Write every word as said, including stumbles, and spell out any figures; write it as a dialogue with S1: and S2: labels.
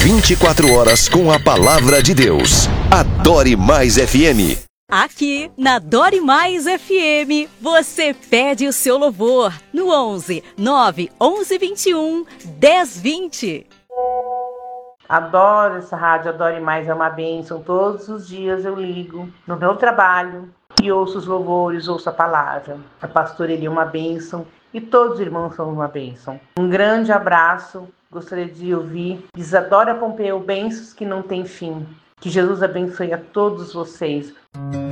S1: vinte e quatro horas com a palavra de Deus. Adore Mais F M.
S2: Aqui na Dore Mais F M, você pede o seu louvor no onze, nove onze, vinte e um, dez, vinte.
S3: Adoro essa rádio, Adore Mais, é uma bênção. Todos os dias eu ligo no meu trabalho e ouço os louvores, ouço a palavra. A pastora Eli é uma bênção e todos os irmãos são uma bênção. Um grande abraço, gostaria de ouvir Isadora Pompeu, bênçãos que não tem fim. Que Jesus abençoe a todos vocês.